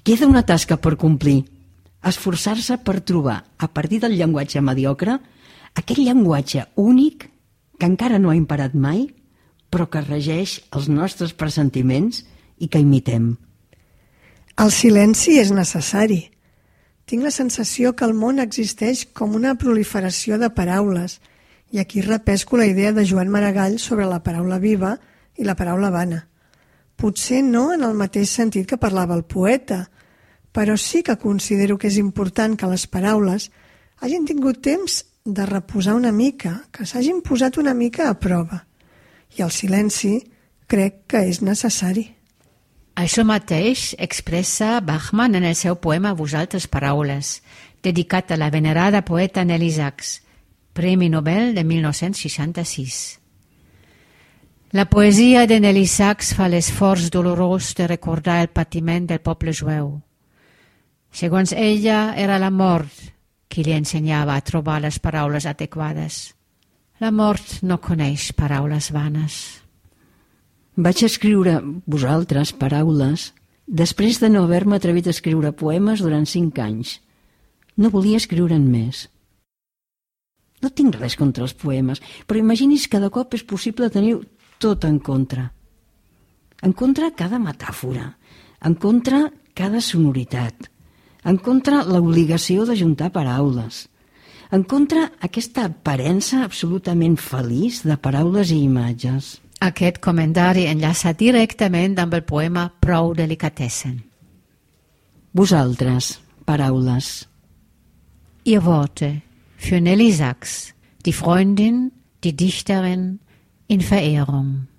Queda una tasca per complir. Esforçar-se per trobar, a partir del llenguatge mediocre, aquell llenguatge únic que encara no ha imparat mai, però que regeix els nostres pressentiments i que imitem. El silenci és necessari. Tinc la sensació que el món existeix com una proliferació de paraules, i aquí repesco la idea de Joan Maragall sobre la paraula viva i la paraula vana. Potser no en el mateix sentit que parlava el poeta, però sí que considero que és important que les paraules hagin tingut temps de reposar una mica, que s'hagin posat una mica a prova. I el silenci crec que és necessari. Això mateix expressa Bachmann en el seu poema Vosaltres paraules, dedicat a la venerada poeta Nelly Sachs, Premi Nobel de 1966. La poesia de Nelly Sachs fa l'esforç dolorós de recordar el patiment del poble jueu. Segons ella, era la mort qui li ensenyava a trobar les paraules adequades. La mort no coneix paraules vanes. Vaig escriure Vosaltres paraules després de no haver-me atrevit a escriure poemes durant 5 anys. No volia escriure'n més. No tinc res contra els poemes, però imagini's que de cop és possible tenir tot en contra. En contra cada metàfora, en contra cada sonoritat, en contra l'obligació d'ajuntar paraules, en contra aquesta aparença absolutament feliç de paraules i imatges. Aquest comentari enllaça directament amb el poema Prou Delikatessen. Vosaltres, paraules. Ihr Worte für Nelly Sachs, die Freundin, die Dichterin in Verehrung.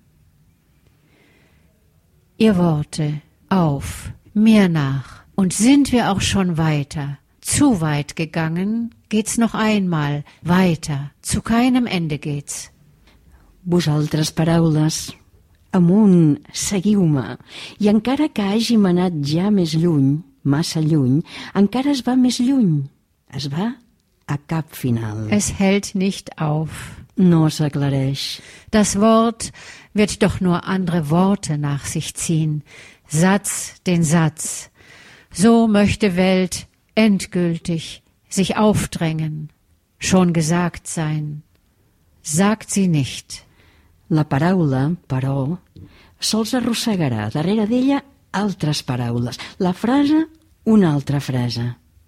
Ihr Worte, auf, mir nach, und sind wir auch schon weiter, zu weit gegangen, geht's noch einmal, weiter, zu keinem Ende geht's. Vosaltres, paraules, amunt, seguiu-me, i encara que hàgim anat ja més lluny, massa lluny, encara es va més lluny, es va a cap final. Es hält nicht auf. No s'aclareix. Das Wort wird doch nur andere Worte nach sich ziehen, Satz den Satz. So möchte Welt endgültig sich aufdrängen, schon gesagt sein. Sagt sie nicht. La paraula, però, sols arrossegarà darrere d'ella altres paraules, la frase una altra frase.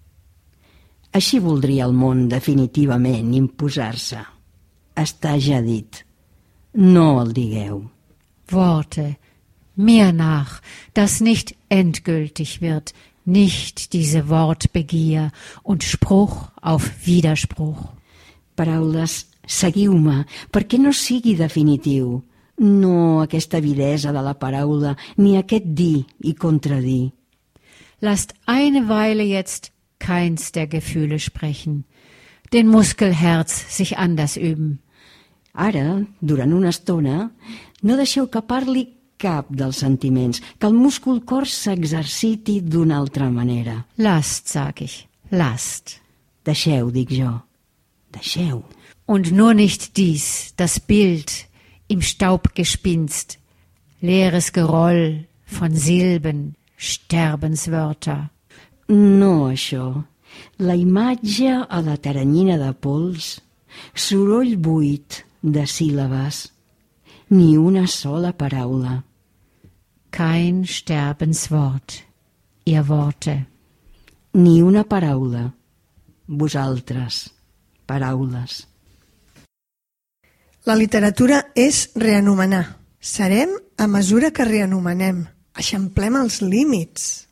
Així voldria el món definitivament imposar-se. Està ja dit. No el digueu. Worte, mir nach, das nicht endgültig wird, nicht diese Wortbegier und Spruch auf Widerspruch. Paraules, seguiu-me, perquè no sigui definitiu. No aquesta avidesa de la paraula, ni aquest dir i contradir. Lasst eine Weile jetzt keins der Gefühle sprechen, den Muskelherz sich anders üben. Ara, durant una estona, no deixeu que parli cap dels sentiments, que el múscul cor s'exerciti d'una altra manera. Lasst, sag ich, lasst. Deixeu, dic jo, deixeu. Und nur nicht dies, das Bild im Staubgespinst, leeres Geroll von Silben, Sterbenswörter. No això, la imatge a la teranyina de pols, soroll buit de síl·labes, ni una sola paraula. Kein Sterbenswort, ihr Worte. Ni una paraula, vosaltres, paraules. La literatura és reanomenar. Serem a mesura que reanomenem. Eixamplem els límits.